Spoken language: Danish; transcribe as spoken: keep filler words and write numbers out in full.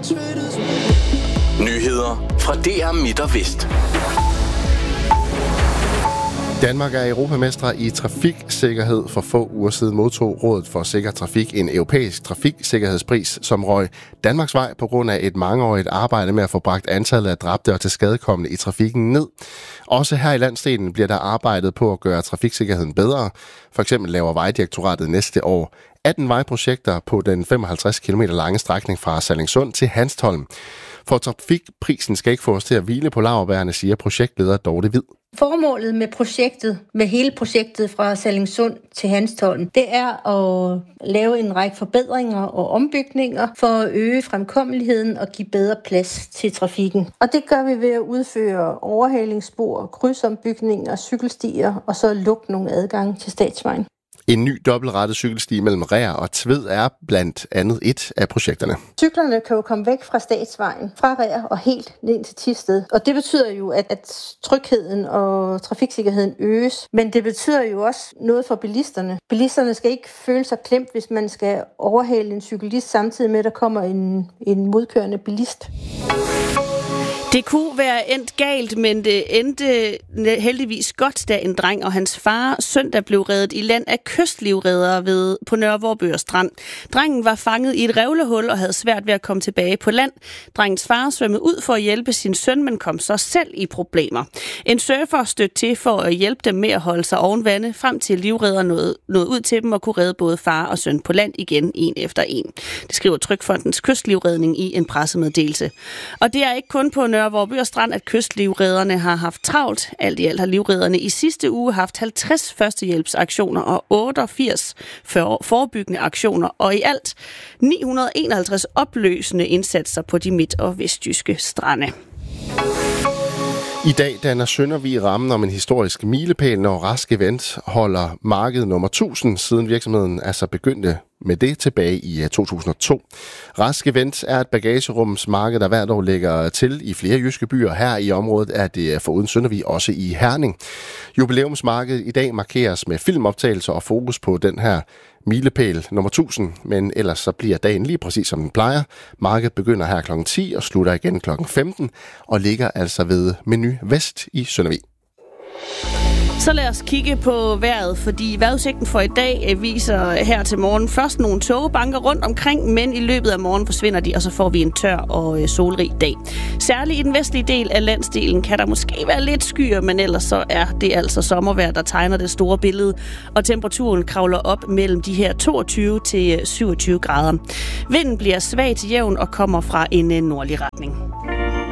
Nyheder fra D R Midt og Vest. Danmark er europamestre i trafiksikkerhed. For få uger siden modtog Rådet for Sikker Trafik en europæisk trafiksikkerhedspris, som røg Danmarks vej på grund af et mangeårigt arbejde med at få bragt antallet af dræbte og tilskadekomne i trafikken ned. Også her i landsdelen bliver der arbejdet på at gøre trafiksikkerheden bedre. For eksempel laver Vejdirektoratet næste år atten vejprojekter på den femoghalvtreds kilometer lange strækning fra Sallingsund til Hanstholm. For trafikprisen skal ikke få os til at hvile på laurbærrene, siger projektleder Dorte Hvid. Formålet med projektet, med hele projektet fra Sallingsund til Hanstholm, det er at lave en række forbedringer og ombygninger for at øge fremkommeligheden og give bedre plads til trafikken. Og det gør vi ved at udføre overhalingsspor, krydsombygninger, cykelstier og så lukke nogle adgange til statsvejen. En ny dobbeltrettet cykelsti mellem Rær og Tved er blandt andet et af projekterne. Cyklerne kan jo komme væk fra statsvejen, fra Rær og helt ned til Thisted. Og det betyder jo, at, at trygheden og trafiksikkerheden øges. Men det betyder jo også noget for bilisterne. Bilisterne skal ikke føle sig klemt, hvis man skal overhale en cyklist, samtidig med, at der kommer en, en modkørende bilist. Det kunne være endt galt, men det endte heldigvis godt, da en dreng og hans far søndag blev reddet i land af kystlivreddere ved på Nørre Vorupør Strand. Drengen var fanget i et revlehul og havde svært ved at komme tilbage på land. Drengens far svømmede ud for at hjælpe sin søn, men kom så selv i problemer. En surfer stødte til for at hjælpe dem med at holde sig oven vande, frem til livredder nåede, nåede ud til dem og kunne redde både far og søn på land igen, en efter en. Det skriver Trygfondens Kystlivredning i en pressemeddelelse. Og det er ikke kun på Nørre Vorupør Strand, at kystlivredderne har haft travlt. Alt i alt har livredderne i sidste uge haft halvtreds førstehjælpsaktioner og otteogfirs forebyggende aktioner, og i alt ni hundrede og enoghalvtreds opløsende indsatser på de midt- og vestjyske strande. I dag danner Søndervig rammen om en historisk milepæl, når Rask Event holder marked nummer tusind, siden virksomheden altså begyndte med det tilbage i to tusind og to. Rask Event er et bagagerumsmarked, der hvert år lægger til i flere jyske byer. Her i området er det foruden Søndervig også i Herning. Jubilæumsmarkedet i dag markeres med filmoptagelser og fokus på den her milepæl nummer tusind, men ellers så bliver dagen lige præcis som den plejer. Markedet begynder her klokken ti og slutter igen klokken femten og ligger altså ved Menu Vest i Søndervig. Så lad os kigge på vejret, fordi vejrudsigten for i dag viser her til morgen først nogle tågebanker rundt omkring, men i løbet af morgen forsvinder de, og så får vi en tør og solrig dag. Særligt i den vestlige del af landsdelen kan der måske være lidt skyer, men ellers så er det altså sommervejr, der tegner det store billede, og temperaturen kravler op mellem de her toogtyve til syvogtyve grader. Vinden bliver svag til jævn og kommer fra en nordlig retning.